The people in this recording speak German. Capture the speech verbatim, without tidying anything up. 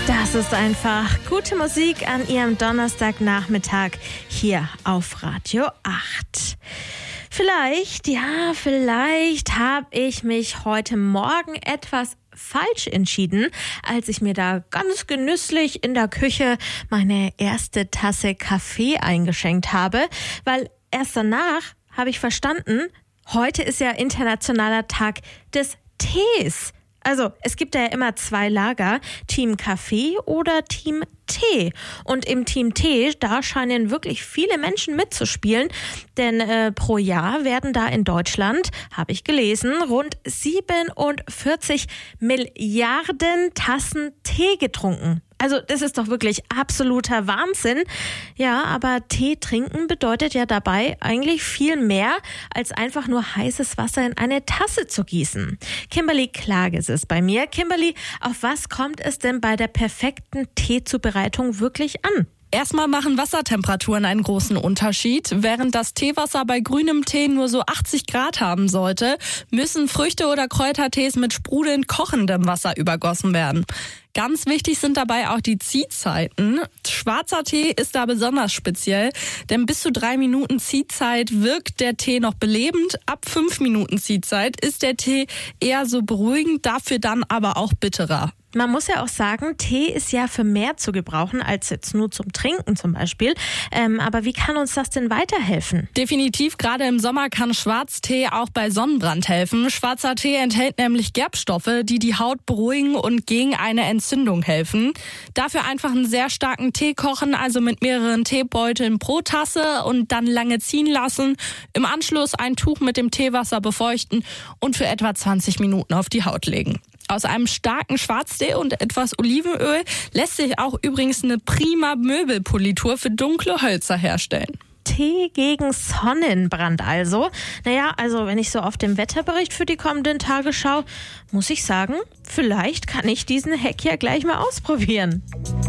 Das ist einfach gute Musik an Ihrem Donnerstagnachmittag hier auf Radio acht. Vielleicht, ja, vielleicht habe ich mich heute Morgen etwas falsch entschieden, als ich mir da ganz genüsslich in der Küche meine erste Tasse Kaffee eingeschenkt habe, weil erst danach habe ich verstanden, heute ist ja internationaler Tag des Tees. Also, es gibt ja immer zwei Lager, Team Kaffee oder Team Tee. Und im Team Tee, da scheinen wirklich viele Menschen mitzuspielen, denn äh, pro Jahr werden da in Deutschland, habe ich gelesen, rund siebenundvierzig Milliarden Tassen Tee getrunken. Also das ist doch wirklich absoluter Wahnsinn. Ja, aber Tee trinken bedeutet ja dabei eigentlich viel mehr, als einfach nur heißes Wasser in eine Tasse zu gießen. Kimberly Klages ist bei mir. Kimberly, auf was kommt es denn bei der perfekten Teezubereitung wirklich an? Erstmal machen Wassertemperaturen einen großen Unterschied. Während das Teewasser bei grünem Tee nur so achtzig Grad haben sollte, müssen Früchte- oder Kräutertees mit sprudelnd kochendem Wasser übergossen werden. Ganz wichtig sind dabei auch die Ziehzeiten. Schwarzer Tee ist da besonders speziell, denn bis zu drei Minuten Ziehzeit wirkt der Tee noch belebend. Ab fünf Minuten Ziehzeit ist der Tee eher so beruhigend, dafür dann aber auch bitterer. Man muss ja auch sagen, Tee ist ja für mehr zu gebrauchen als jetzt nur zum Trinken zum Beispiel. Ähm, aber wie kann uns das denn weiterhelfen? Definitiv, gerade im Sommer kann Schwarztee auch bei Sonnenbrand helfen. Schwarzer Tee enthält nämlich Gerbstoffe, die die Haut beruhigen und gegen eine Entzündung helfen. Dafür einfach einen sehr starken Tee kochen, also mit mehreren Teebeuteln pro Tasse und dann lange ziehen lassen. Im Anschluss ein Tuch mit dem Teewasser befeuchten und für etwa zwanzig Minuten auf die Haut legen. Aus einem starken Schwarztee und etwas Olivenöl lässt sich auch übrigens eine prima Möbelpolitur für dunkle Hölzer herstellen. Tee gegen Sonnenbrand also. Naja, also wenn ich so auf den Wetterbericht für die kommenden Tage schaue, muss ich sagen, vielleicht kann ich diesen Hack ja gleich mal ausprobieren.